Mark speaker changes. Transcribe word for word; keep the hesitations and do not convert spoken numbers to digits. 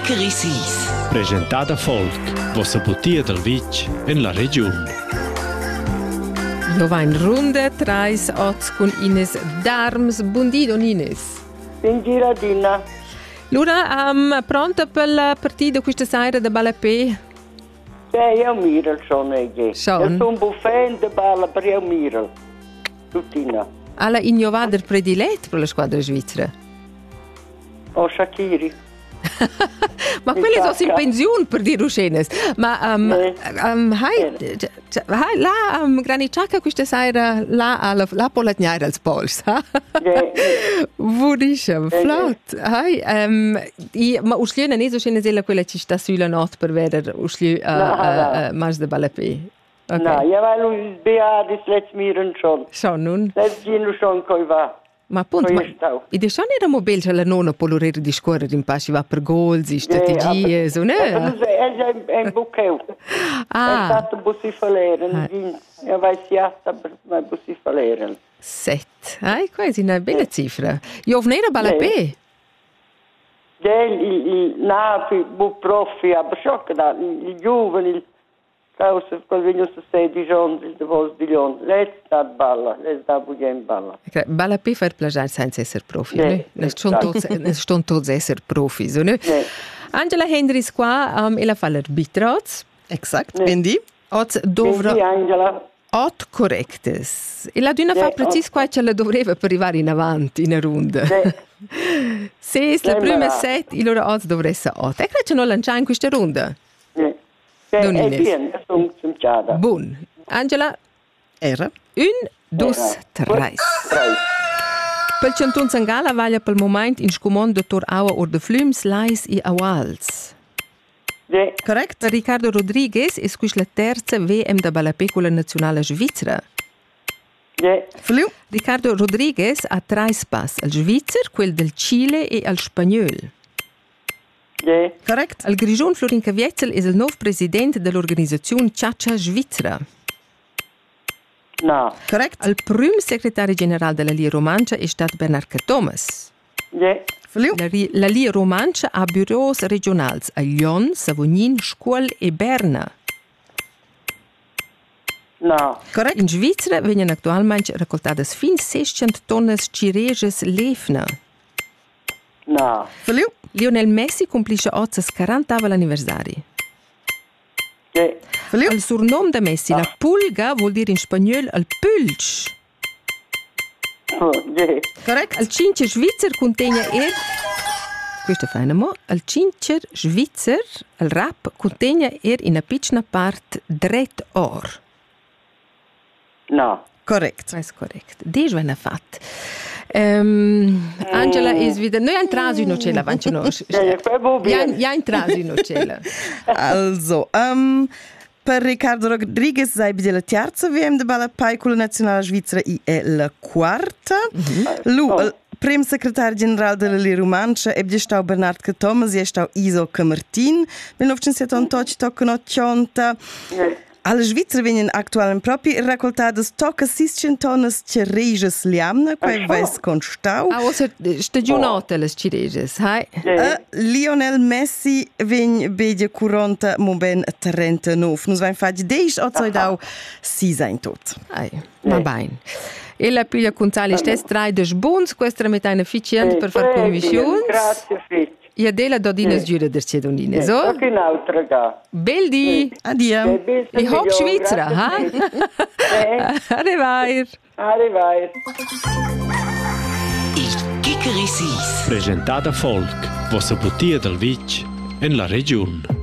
Speaker 1: Chickeri Sis.
Speaker 2: Presentada Folk, vossa butia del Vitg en la region.
Speaker 3: Io va in runde trais oz con Ines Darms. Buondì, don Ines.
Speaker 4: In giradina.
Speaker 3: Allora, um, pronta per la partita questa sera da Balapè?
Speaker 4: Sì, io miro il son. Io sono un buffet di balla, però io miro. Tuttina.
Speaker 3: Alla innovader prediletto per la squadra svizzera?
Speaker 4: Oh, Shakiri.
Speaker 3: Ma quelle sono in pensione per dire uscenes. Ma um,
Speaker 4: eh.
Speaker 3: um, hai, hai la um, graniciaca questa sera la alla la polatgnare als pols. Buonissimo, flott. Hai um, i ma usliena ne so scene zella quella ci sta sulla not per vedere usli a mas de Balapè.
Speaker 4: Okay. No, io voglio beati let's miren schon.
Speaker 3: Schon nun.
Speaker 4: Let's gehen schon coi va.
Speaker 3: Ma appunto, ma e de schon era mobil che la nonna polorere di scorrere in passi va per golzi, strategie, so ne?
Speaker 4: È un bucheu.
Speaker 3: Ah.
Speaker 4: È stato bussi faleren, io vai siasta per bussi faleren.
Speaker 3: Set. Ai, quasi una bella cifra. Io venera Balapè.
Speaker 4: Del il nafi bu profi a sciocca da il giovane causa quel vigno su sedici anni di vos di Lion. Lei sta balla, lei sta bugen balla.
Speaker 3: Balapè fa piacere senza essere profi, ne? Ne sono tutti essere profi, so ne? Angela Hendris qua, um, ella fa l'arbitraz.
Speaker 5: Exact, quindi?
Speaker 3: Oz dovrà...
Speaker 4: Quindi Angela...
Speaker 3: Ot correctes. E la d'una fa precis qua ce la doveva per arrivare in avanti, in ronda. Se la prima set, allora oz dovresse ot. E che non lanciare in questa ronda? Don Ines. Buon. Angela?
Speaker 5: Era.
Speaker 3: Un, dos, treis. Pel Canton Sangala vaglia pel moment in scumon dottor Aua or de Flums, Lais e Awals.
Speaker 4: Yeah.
Speaker 3: Correct. Per Riccardo Rodriguez è questa la terza V M da Balapè con la nazionale svizzera.
Speaker 4: Yeah.
Speaker 3: Flu. Riccardo Rodriguez ha tre pass al Svizzer, quel del Cile e al Spagnol.
Speaker 4: Yeah.
Speaker 3: Correct. Al Grigion Florin Cavietzel è il nuovo presidente dell'organizzazione Ciaccia Svizzera.
Speaker 4: No.
Speaker 3: Correct. Al primo segretario generale della Lia Romancia è stato Bernard Thomas.
Speaker 4: Yeah.
Speaker 3: La, la Lia Romancia ha bureaus regionali a Lyon, Savognin, Scuol e Berna.
Speaker 4: No.
Speaker 3: Correct. In Svizzera vengono attualmente raccoltate fin seicento tonne cireges lefna.
Speaker 4: No.
Speaker 3: Feliu. Lionel Messi complisce oggi quarant'ottavo anniversario.
Speaker 4: Yeah.
Speaker 3: Feliu. Il surnome da Messi, ah. La pulga, vuol dire in spagnolo il pulch.
Speaker 4: Oh, yeah.
Speaker 3: Correct. Il cinque Svizzer contiene er... Questo fa mo. Il cinque Svizzer, il rap, contiene er in una piccola parte dret or.
Speaker 4: No.
Speaker 5: Correct.
Speaker 3: È correct. Dies wenn er fat. Um, Angela mm. is wieder... Noi ein Trasi no cella, vanci no. Ja, ja ein Trasi no cella.
Speaker 5: Also, um, per Riccardo Rodriguez sei la terza V M de Balapè con la nazionale svizzera e è la quarta. Mm-hmm. Lu, oh. Il primo segretario generale della Lia Romancia è stato Bernard Thomas e è stato Iso Camartin. nel millenovecentosettantotto toccano ottanta. Alle Svizzere vengono attualmente proprio raccoltate tocca seicento tonne cireges liamna, quei ves con stau.
Speaker 3: Ah, ossa stagionate le cireges, hai?
Speaker 5: Uh, Lionel Messi vegn bedia quaranta, mo ben trentanove. Nus vain fagi deish o zoi dau sisa in tot.
Speaker 3: Ai, ma bene. E la piglia Gonzales stes trai des bons, questa metà efficient per far commissioni.
Speaker 4: Grazie, Fitch.
Speaker 3: E Adela dodines giure der cedonine, so?
Speaker 4: Ok, un'altra ga.
Speaker 3: Bel di.
Speaker 5: Addio.
Speaker 3: E hop Svizzera, ha? Arrivair.
Speaker 4: Arrivair.
Speaker 1: Il Chickeri Sis.
Speaker 2: Presentada Folk, vossa butia del Vitg en la region.